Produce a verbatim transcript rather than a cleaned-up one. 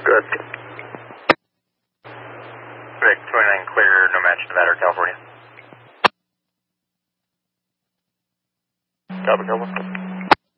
Good. Vic, twenty-nine clear, no match, Nevada or California. Copy, California.